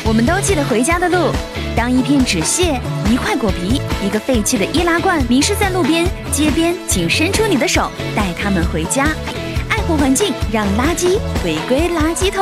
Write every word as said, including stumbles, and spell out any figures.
我们都记得回家的路。当一片纸屑、一块果皮、一个废弃的易拉罐迷失在路边、街边，请伸出你的手，带它们回家。爱护环境，让垃圾回归垃圾桶。